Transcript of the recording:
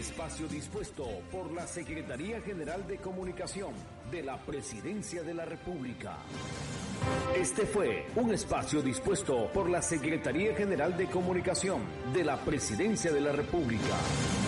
espacio dispuesto por la Secretaría General de Comunicación de la Presidencia de la República. Este fue un espacio dispuesto por la Secretaría General de Comunicación de la Presidencia de la República.